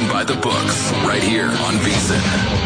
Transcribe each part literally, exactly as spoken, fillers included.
Living by the books, right here on VSiN.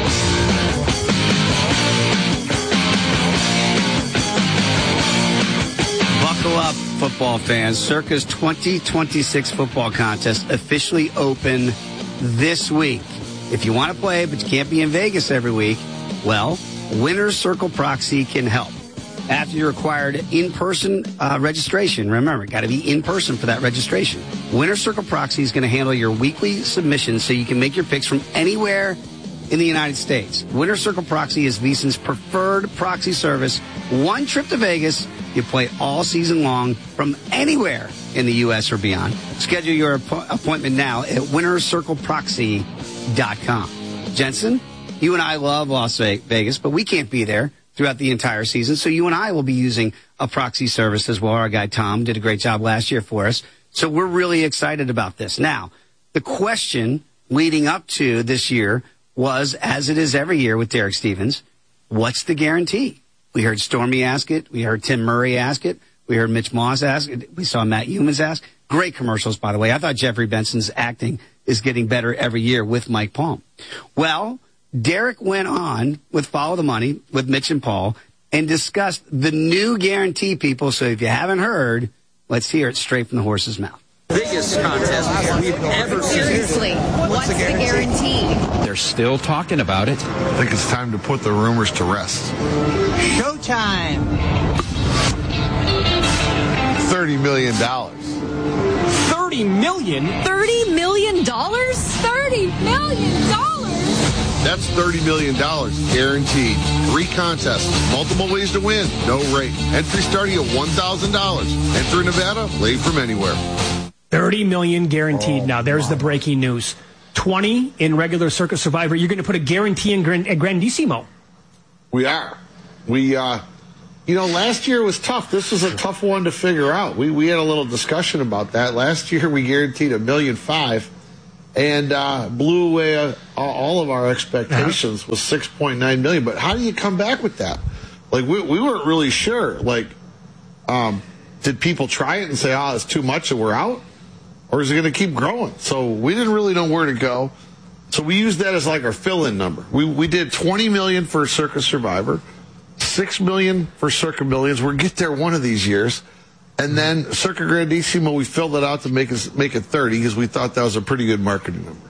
Buckle up, football fans. Circa's twenty twenty-six football contest officially open this week. If you want to play, but you can't be in Vegas every week, well, Winner's Circle Proxy can help. After your required in-person uh, registration, remember, got to be in person for that registration. Winner's Circle Proxy is going to handle your weekly submissions so you can make your picks from anywhere in the United States. Winner's Circle Proxy is VSiN's preferred proxy service. One trip to Vegas, you play all season long from anywhere in the U S or beyond. Schedule your ap- appointment now at winners circle proxy dot com. Jensen, you and I love Las Vegas, but we can't be there throughout the entire season. So you and I will be using a proxy service as well. Our guy Tom did a great job last year for us. So we're really excited about this. Now, the question leading up to this year was, as it is every year with Derek Stevens, what's the guarantee? We heard Stormy ask it. We heard Tim Murray ask it. We heard Mitch Moss ask it. We saw Matt Humans ask. Great commercials, by the way. I thought Jeffrey Benson's acting is getting better every year with Mike Palm. Well, Derek went on with Follow the Money with Mitch and Paul and discussed the new guarantee, people. So if you haven't heard, let's hear it straight from the horse's mouth. Biggest contest we've ever seen. Seriously, what's the guarantee? They're still talking about it. I think it's time to put the rumors to rest. Showtime. thirty million dollars. thirty million dollars? thirty million dollars? thirty million dollars? That's thirty million dollars guaranteed. Three contests, multiple ways to win, no rate. Entry starting at one thousand dollars. Enter in Nevada, play from anywhere. thirty million dollars guaranteed. Oh, now, there's the breaking news. twenty in regular Circa Survivor. You're going to put a guarantee in Grand- Grandissimo. We are. We, uh, you know, last year was tough. This was a tough one to figure out. We we had a little discussion about that. Last year we guaranteed a million five and uh, blew away uh, all of our expectations with six point nine million. But how do you come back with that? Like, we, we weren't really sure. Like, um, did people try it and say, oh, it's too much and we're out? Or is it going to keep growing? So we didn't really know where to go. So we used that as like our fill-in number. We we did twenty million dollars for Circa Survivor, six million dollars for Circa Millions. We'll get there one of these years. And then Circa Grandissimo, we filled it out to make us make it thirty because we thought that was a pretty good marketing number.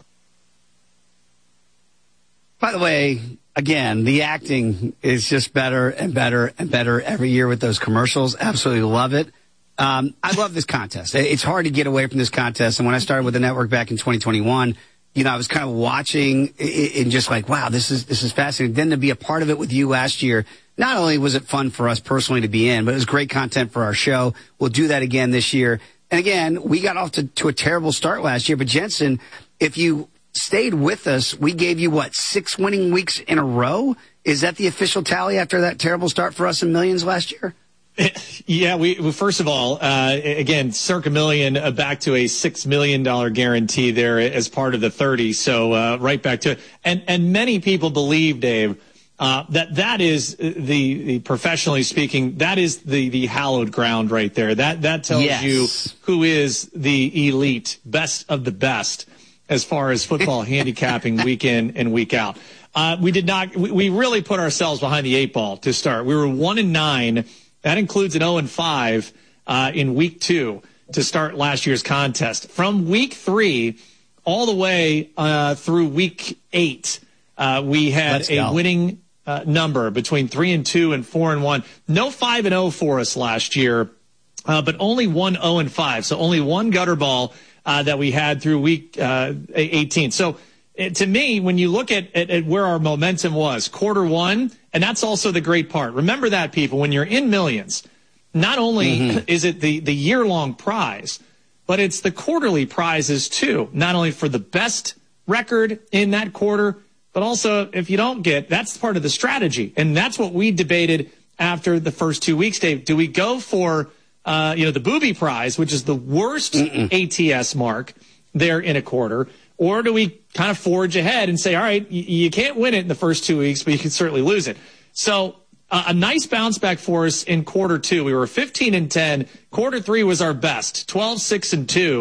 By the way, again, the acting is just better and better and better every year with those commercials. Absolutely love it. Um, I love this contest. It's hard to get away from this contest. And when I started with the network back in twenty twenty-one, you know, I was kind of watching and just like, wow, this is this is fascinating. Then to be a part of it with you last year, not only was it fun for us personally to be in, but it was great content for our show. We'll do that again this year. And again, we got off to, to a terrible start last year. But Jensen, if you stayed with us, we gave you, what, six winning weeks in a row? Is that the official tally after that terrible start for us in Millions last year? Yeah, we, we first of all, uh, again, Circa Million, uh, back to a six million dollars guarantee there as part of the thirty. So uh, right back to it. And, and many people believe, Dave, uh, that that is the, the professionally speaking, that is the, the hallowed ground right there. That, that tells yes. you who is the elite, best of the best as far as football handicapping week in and week out. Uh, we did not, we, we really put ourselves behind the eight ball to start. We were one and nine. That includes an oh and five uh, in week two to start last year's contest. From week three all the way uh, through week eight, uh, we had Let's a go. winning uh, number between three and two and four and one. No five and oh for us last year, uh, but only one oh and five. So only one gutter ball uh, that we had through week uh, eighteen. So uh, to me, when you look at, at, at where our momentum was, quarter one. And that's also the great part. Remember that, people, when you're in Millions, not only mm-hmm. is it the, the year-long prize, but it's the quarterly prizes, too. Not only for the best record in that quarter, but also if you don't get, that's part of the strategy. And that's what we debated after the first two weeks, Dave. Do we go for, uh, you know, the booby prize, which is the worst Mm-mm. A T S mark there in a quarter, or do we kind of forge ahead and say, all right, you, you can't win it in the first two weeks, but you can certainly lose it. So uh, a nice bounce back for us in quarter two. We were fifteen and ten. Quarter three was our best, twelve, six, and two.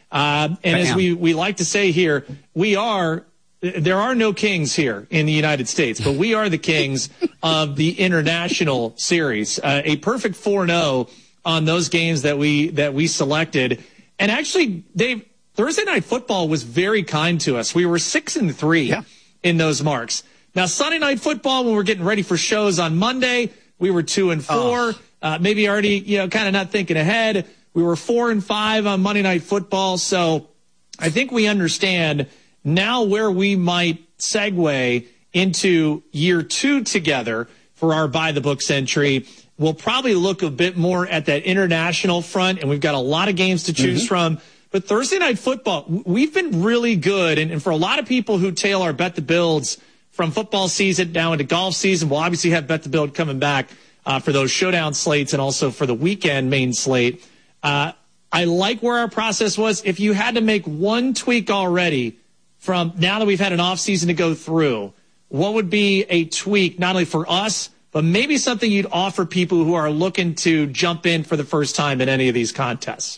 Uh, and as we, we like to say here, we are, there are no kings here in the United States, but we are the kings of the international series. Uh, a perfect four and oh on those games that we, that we selected. And actually, Dave, Thursday Night Football was very kind to us. We were six and three yeah. in those marks. Now, Sunday Night Football, when we're getting ready for shows on Monday, we were two and four. Oh. Uh, maybe already, you know, kind of not thinking ahead. We were four and five on Monday Night Football. So I think we understand now where we might segue into year two together for our By the Books entry. We'll probably look a bit more at that international front, and we've got a lot of games to choose mm-hmm. from. But Thursday Night Football, we've been really good. And, and for a lot of people who tail our Bet the Builds from football season now into golf season, we'll obviously have Bet the Build coming back uh, for those showdown slates and also for the weekend main slate. Uh, I like where our process was. If you had to make one tweak already from now that we've had an off season to go through, what would be a tweak not only for us, but maybe something you'd offer people who are looking to jump in for the first time in any of these contests?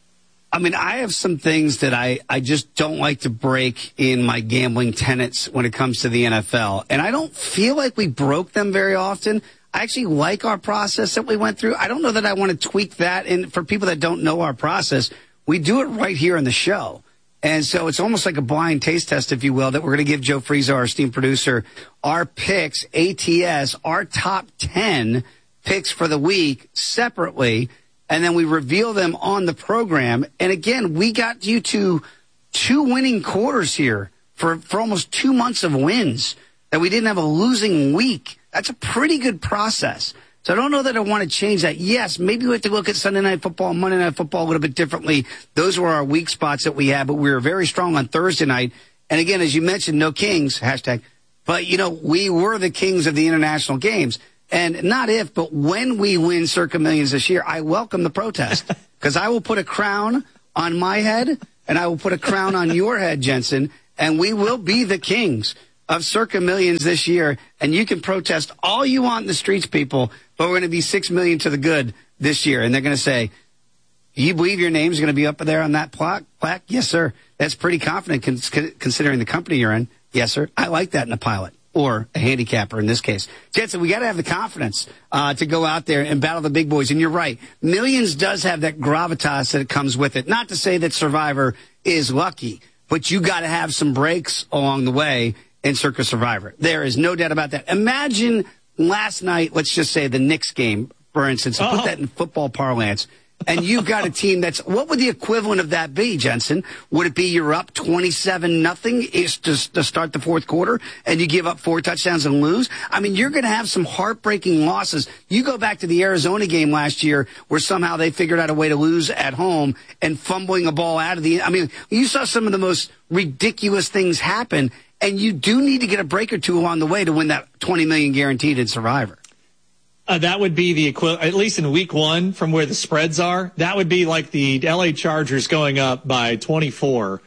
I mean, I have some things that I, I just don't like to break in my gambling tenets when it comes to the N F L. And I don't feel like we broke them very often. I actually like our process that we went through. I don't know that I want to tweak that. And for people that don't know our process, we do it right here in the show. And so it's almost like a blind taste test, if you will, that we're going to give Joe Frieza, our esteemed producer, our picks, A T S, our top ten picks for the week separately. And then we reveal them on the program. And again, we got you to two winning quarters here for, for almost two months of wins, that we didn't have a losing week. That's a pretty good process. So I don't know that I want to change that. Yes, maybe we have to look at Sunday Night Football and Monday Night Football a little bit differently. Those were our weak spots that we had, but we were very strong on Thursday night. And again, as you mentioned, no kings, hashtag. But, you know, we were the kings of the international games. And not if, but when we win Circa Millions this year, I welcome the protest, because I will put a crown on my head and I will put a crown on your head, Jensen, and we will be the kings of Circa Millions this year. And you can protest all you want in the streets, people, but we're going to be six million to the good this year. And they're going to say, you believe your name's going to be up there on that plaque? plaque? Yes, sir. That's pretty confident cons- considering the company you're in. Yes, sir. I like that in a pilot. Or a handicapper in this case. Jensen, we got to have the confidence uh, to go out there and battle the big boys. And you're right. Millions does have that gravitas that comes with it. Not to say that Survivor is lucky, but you got to have some breaks along the way in Circa Survivor. There is no doubt about that. Imagine last night, let's just say the Knicks game, for instance, and put that in football parlance. And you've got a team that's, what would the equivalent of that be, Jensen? Would it be you're up twenty-seven nothing is to, to start the fourth quarter and you give up four touchdowns and lose? I mean, you're going to have some heartbreaking losses. You go back to the Arizona game last year where somehow they figured out a way to lose at home and fumbling a ball out of the, I mean, you saw some of the most ridiculous things happen, and you do need to get a break or two along the way to win that twenty million guaranteed in Survivor. Uh, that would be the equivalent, at least in week one, from where the spreads are. That would be like the L A Chargers going up by twenty-four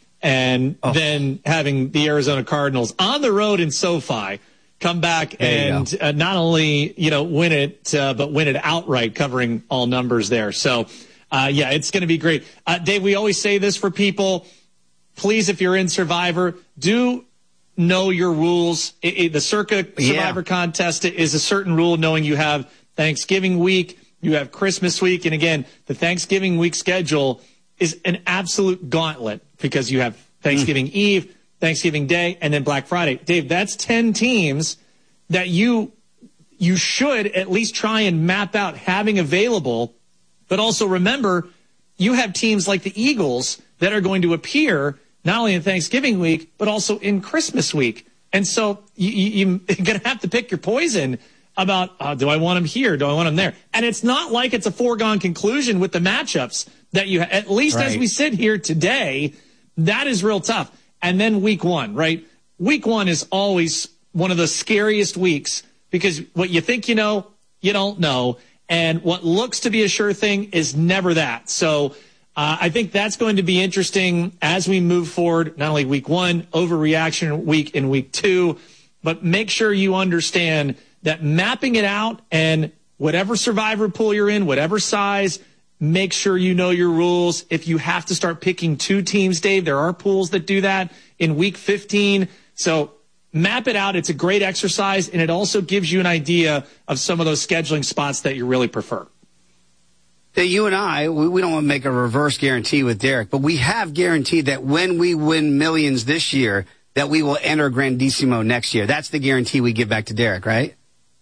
and oh. then having the Arizona Cardinals on the road in SoFi come back and uh, not only, you know, win it, uh, but win it outright, covering all numbers there. So, uh, yeah, it's going to be great. Uh, Dave, we always say this for people. Please, if you're in Survivor, do know your rules. It, it, the Circa Survivor yeah. contest is a certain rule, knowing you have Thanksgiving week, you have Christmas week, and again, the Thanksgiving week schedule is an absolute gauntlet because you have Thanksgiving mm. Eve, Thanksgiving Day, and then Black Friday. Dave, that's ten teams that you you should at least try and map out having available, but also remember, you have teams like the Eagles that are going to appear not only in Thanksgiving week, but also in Christmas week. And so you, you, you're going to have to pick your poison about, uh, do I want him here? Do I want him there? And it's not like it's a foregone conclusion with the matchups that you, ha- at least right. as we sit here today, that is real tough. And then week one, right? Week one is always one of the scariest weeks because what you think you know, you don't know. And what looks to be a sure thing is never that. So, Uh, I think that's going to be interesting as we move forward, not only week one, overreaction week in week two, but make sure you understand that mapping it out and whatever survivor pool you're in, whatever size, make sure you know your rules. If you have to start picking two teams, Dave, there are pools that do that in week fifteen. So map it out. It's a great exercise, and it also gives you an idea of some of those scheduling spots that you really prefer. You and I, we, we don't want to make a reverse guarantee with Derek, but we have guaranteed that when we win millions this year, that we will enter Grandissimo next year. That's the guarantee we give back to Derek, right?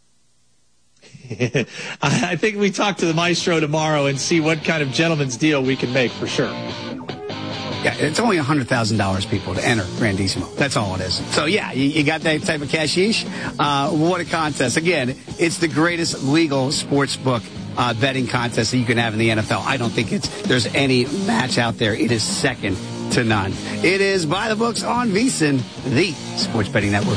I think we talk to the maestro tomorrow and see what kind of gentleman's deal we can make for sure. Yeah, it's only one hundred thousand dollars, people, to enter Grandissimo. That's all it is. So, yeah, you, you got that type of cashish. Uh, what a contest. Again, it's the greatest legal sports book uh, betting contest that you can have in the N F L. I don't think it's there's any match out there. It is second to none. It is By the Books on VSiN, the Sports Betting Network.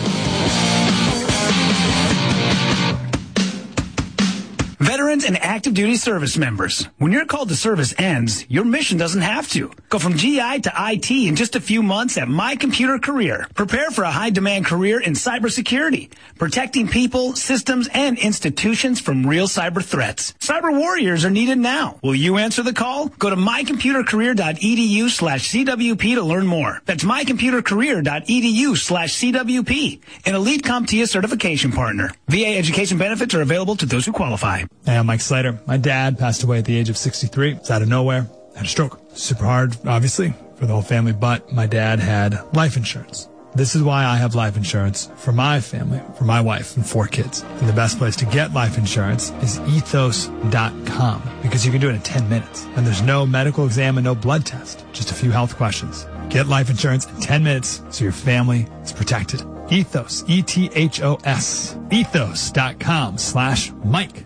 Veterans and active duty service members, when your call to service ends, your mission doesn't have to. Go from G I to I T in just a few months at My Computer Career. Prepare for a high-demand career in cybersecurity, protecting people, systems, and institutions from real cyber threats. Cyber warriors are needed now. Will you answer the call? Go to mycomputercareer.edu slash CWP to learn more. That's mycomputercareer.edu slash CWP, an elite CompTIA certification partner. V A education benefits are available to those who qualify. Hey, I'm Mike Slater. My dad passed away at the age of sixty-three. It's out of nowhere. Had a stroke. Super hard, obviously, for the whole family, but my dad had life insurance. This is why I have life insurance for my family, for my wife and four kids. And the best place to get life insurance is ethos dot com because you can do it in ten minutes. And there's no medical exam and no blood test, just a few health questions. Get life insurance in ten minutes so your family is protected. Ethos, E T H O S, ethos dot com slash Mike.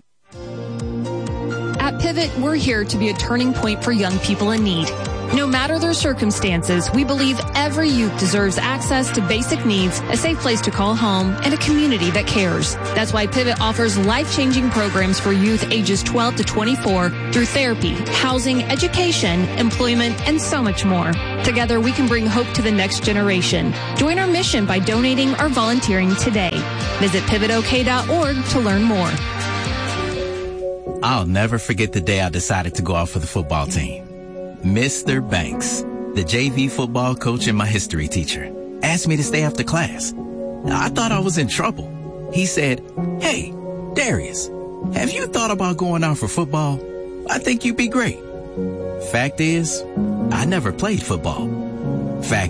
At Pivot, we're here to be a turning point for young people in need. No matter their circumstances, we believe every youth deserves access to basic needs, a safe place to call home, and a community that cares. That's why Pivot offers life-changing programs for youth ages twelve to twenty-four through therapy, housing, education, employment, and so much more. Together, we can bring hope to the next generation. Join our mission by donating or volunteering today. Visit pivot o k dot org to learn more. I'll never forget the day I decided to go out for the football team. Mister Banks, the J V football coach and my history teacher, asked me to stay after class. I thought I was in trouble. He said, "Hey, Darius, have you thought about going out for football? I think you'd be great." Fact is, I never played football. Fact